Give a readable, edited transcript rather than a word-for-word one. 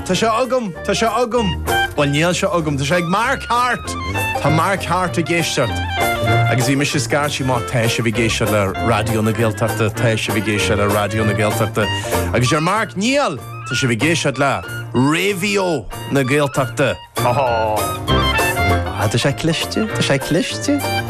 Tá sé agam. Bhain níl se agam, tá sé ag Mark Hart. Tá Mark Hart a géisteart. Agus bhí mis scartí má teise bhí géisiart le radio na Gaeltachta, teise bhí géisiart le radio na Gaeltachta. Agus ar Mark níl, tá sé bhí géisiart le radio na Gaeltachta. Tá sé cliste?